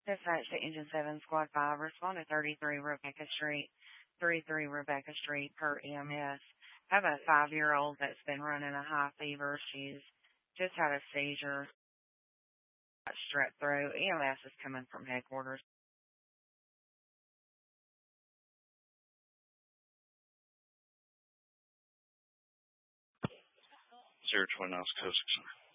Dispatch to Engine 7, Squad 5, respond to 33 Rebecca Street, 33 Rebecca Street per EMS. I have a 5-year-old that's been running a high fever. She's just had a seizure, strep throat. EMS is coming from headquarters. 029 Coast.